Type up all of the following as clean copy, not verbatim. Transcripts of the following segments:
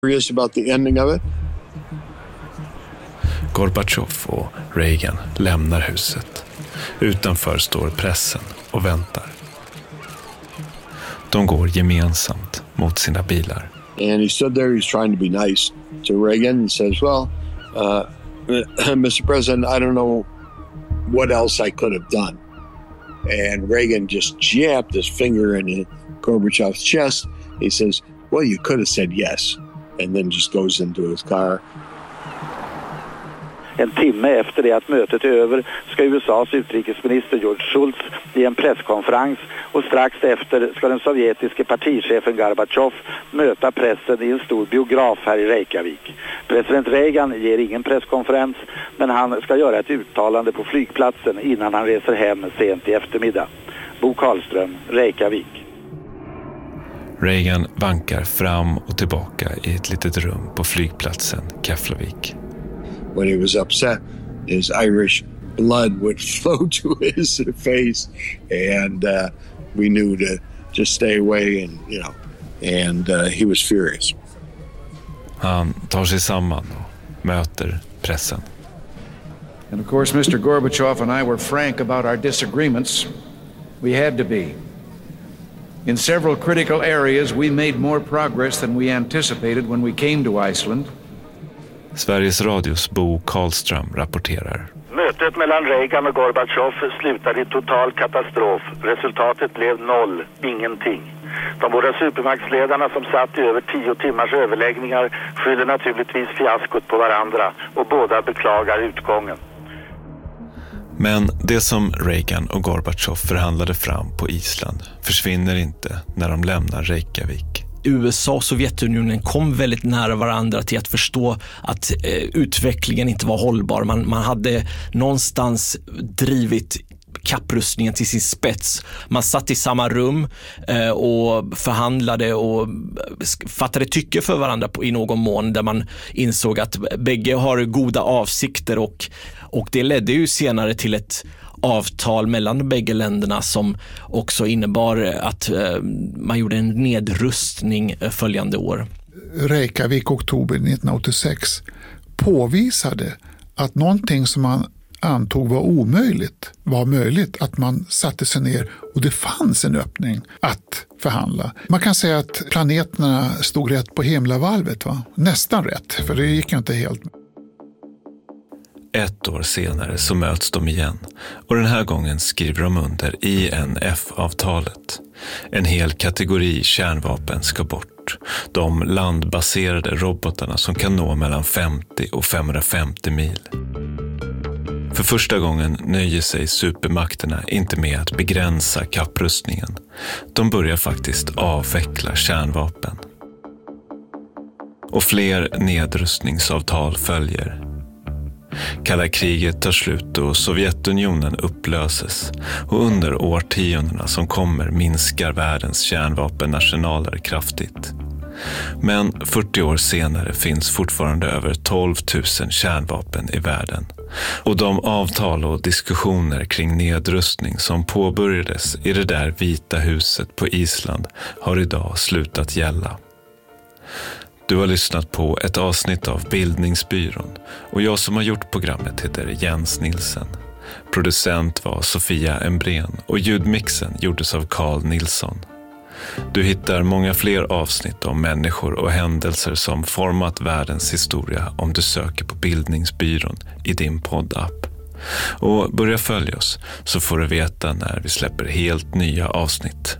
Curious about the ending of it. Gorbatjov och Reagan lämnar huset. Utanför står pressen och väntar. De går gemensamt mot sina bilar. And he stood there, he's trying to be nice to Reagan. He says, well, Mr. President, I don't know what else I could have done. And Reagan just jabbed his finger in Gorbachev's chest. He says, well, you could have said yes. And then just goes into his car. En timme efter det att mötet är över ska USAs utrikesminister George Shultz i en presskonferens, och strax efter ska den sovjetiske partichefen Gorbatjov möta pressen i en stor biograf här i Reykjavik. President Reagan ger ingen presskonferens, men han ska göra ett uttalande på flygplatsen innan han reser hem sent i eftermiddag. Bo Karlström, Reykjavik. Reagan vankar fram och tillbaka i ett litet rum på flygplatsen Keflavik. When he was upset, his Irish blood would flow to his face, and we knew to just stay away, and he was furious. Han tar sig samman och möter pressen. And of course, Mr. Gorbachev and I were frank about our disagreements. We had to be. In several critical areas, we made more progress than we anticipated when we came to Iceland. Sveriges Radios Bo Karlström rapporterar. Mötet mellan Reagan och Gorbatjov slutade i total katastrof. Resultatet blev 0, ingenting. De båda supermaktsledarna som satt i över 10 timmars överläggningar skyller naturligtvis fiaskot på varandra, och båda beklagar utgången. Men det som Reagan och Gorbatjov förhandlade fram på Island försvinner inte när de lämnar Reykjavik. USA och Sovjetunionen kom väldigt nära varandra till att förstå att utvecklingen inte var hållbar. Man hade någonstans drivit kapprustningen till sin spets. Man satt i samma rum och förhandlade och fattade tycke för varandra i någon mån, där man insåg att bägge har goda avsikter, och det ledde ju senare till ett avtal mellan de bägge länderna som också innebar att man gjorde en nedrustning följande år. Reykjavik oktober 1986 påvisade att någonting som man antog var omöjligt var möjligt, att man satte sig ner och det fanns en öppning att förhandla. Man kan säga att planeterna stod rätt på himlavalvet, va? Nästan rätt, för det gick ju inte helt. Ett år senare så möts de igen, och den här gången skriver de under INF-avtalet. En hel kategori kärnvapen ska bort. De landbaserade robotarna som kan nå mellan 50 och 550 mil. För första gången nöjer sig supermakterna inte med att begränsa kapprustningen. De börjar faktiskt avveckla kärnvapen. Och fler nedrustningsavtal följer. Kalla kriget tar slut och Sovjetunionen upplöses, och under årtiondena som kommer minskar världens kärnvapenarsenaler kraftigt. Men 40 år senare finns fortfarande över 12 000 kärnvapen i världen. Och de avtal och diskussioner kring nedrustning som påbörjades i det där Vita huset på Island har idag slutat gälla. Du har lyssnat på ett avsnitt av Bildningsbyrån, och jag som har gjort programmet heter Jens Nilsen. Producent var Sofia Embrén och ljudmixen gjordes av Carl Nilsson. Du hittar många fler avsnitt om människor och händelser som format världens historia om du söker på Bildningsbyrån i din poddapp. Och börja följa oss så får du veta när vi släpper helt nya avsnitt.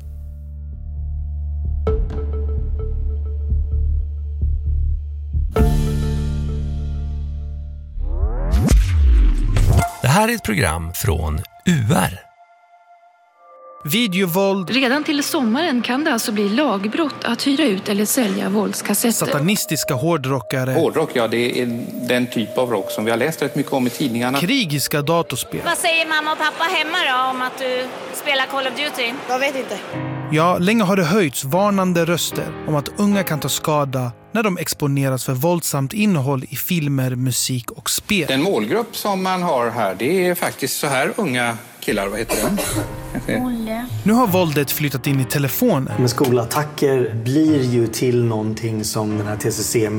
Det här är ett program från UR. Videovåld. Redan till sommaren kan det alltså bli lagbrott att hyra ut eller sälja våldskassetter. Satanistiska hårdrockare. Hårdrock, ja, det är den typ av rock som vi har läst rätt mycket om i tidningarna. Krigiska datorspel. Vad säger mamma och pappa hemma då om att du spelar Call of Duty? Jag vet inte. Ja, länge har det höjts varnande röster om att unga kan ta skada när de exponeras för våldsamt innehåll i filmer, musik och spel. Den målgrupp som man har här, det är faktiskt så här unga killar, vad heter det? Nu har våldet flyttat in i telefonen. Men skolattacker blir ju till någonting som den här TCC